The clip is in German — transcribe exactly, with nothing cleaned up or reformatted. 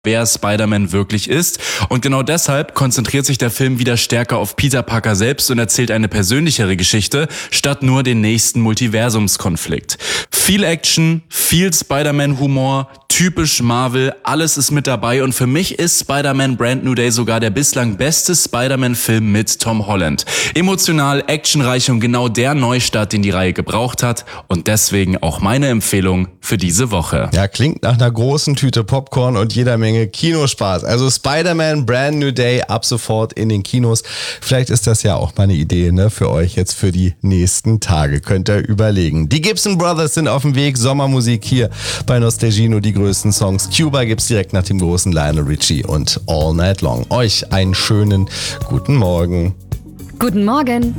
wer Spider-Man wirklich ist. Und genau deshalb konzentriert sich der Film wieder stärker auf Peter Parker selbst und erzählt eine persönlichere Geschichte, statt nur den nächsten Multiversumskonflikt. Viel Action, viel Spider-Man-Humor, typisch Marvel, alles ist mit dabei und für mich ist Spider-Man Brand New Day sogar der bislang beste Spider-Man-Film mit Tom Holland. Emotional, actionreich und genau der Neustart, den die Reihe gebraucht hat und deswegen auch meine Empfehlung für diese Woche. Ja, klingt nach einer großen Tüte Popcorn und jeder Menge Kinospaß. Also Spider-Man Brand New Day ab sofort in den Kinos. Vielleicht ist das ja auch mal eine Idee, ne, für euch jetzt für die nächsten Tage. Könnt ihr überlegen. Die Gibson Brothers sind auf dem Weg. Sommermusik hier bei Nostalgino, die größten Songs. Cuba gibt's direkt nach dem großen Lionel Richie und All Night Long. Euch einen schönen guten Morgen. Guten Morgen.